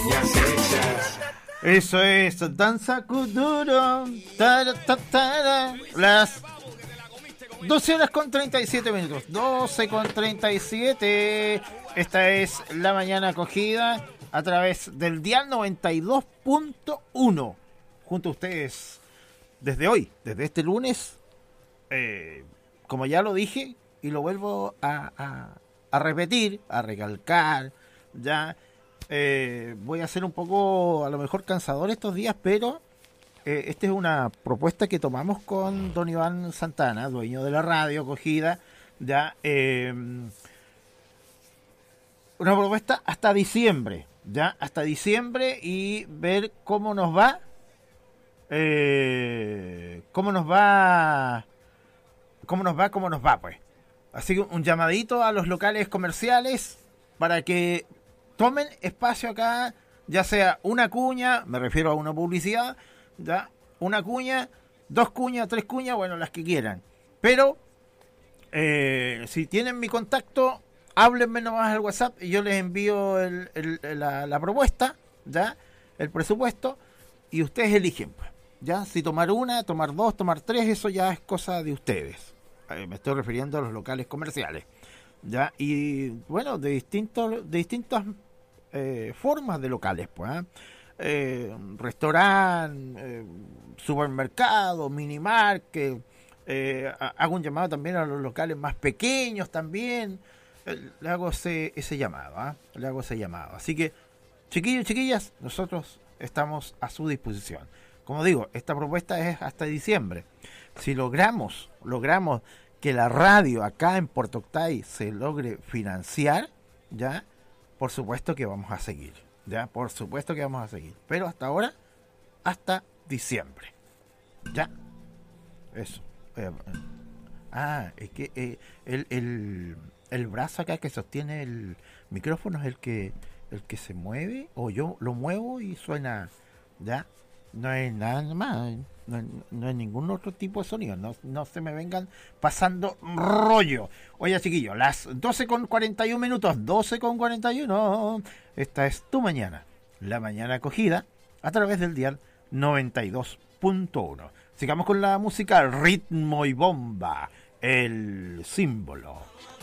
Eso es Danza Kuduro. Las 12 horas con 37 minutos. 12 con 37. Esta es la mañana acogida a través del dial 92.1. Junto a ustedes desde hoy, desde este lunes. Como ya lo dije y lo vuelvo a repetir, a recalcar, ya. Voy a ser un poco a lo mejor cansador estos días, pero esta es una propuesta que tomamos con don Iván Santana, dueño de la radio acogida, ya una propuesta hasta diciembre, y ver cómo nos va, pues. Así que un llamadito a los locales comerciales para que tomen espacio acá, ya sea una cuña, me refiero a una publicidad, ya, una cuña, 2 cuñas, 3 cuñas, bueno, las que quieran. Pero, si tienen mi contacto, háblenme nomás al WhatsApp y yo les envío la propuesta, ya, el presupuesto, y ustedes eligen, pues, ya, si tomar una, tomar 2, tomar 3, eso ya es cosa de ustedes. Me estoy refiriendo a los locales comerciales, ya, y bueno, de distintas formas de locales, pues, restaurante, supermercado, minimarket, hago un llamado también a los locales más pequeños también, le hago ese llamado, le hago ese llamado. Así que, chiquillos, chiquillas, nosotros estamos a su disposición. Como digo, esta propuesta es hasta diciembre. Si logramos que la radio acá en Puerto Octay se logre financiar, ya, por supuesto que vamos a seguir, pero hasta ahora, hasta diciembre, ya, eso. Es que el brazo acá que sostiene el micrófono es el que se mueve, o yo lo muevo y suena, ya, no es nada más, no hay ningún otro tipo de sonido, no se me vengan pasando rollo. Oye, chiquillos, las 12 con 41 minutos, 12 con 41, esta es tu mañana, la mañana acogida, a través del dial 92.1. Sigamos con la música, ritmo y bomba, el símbolo.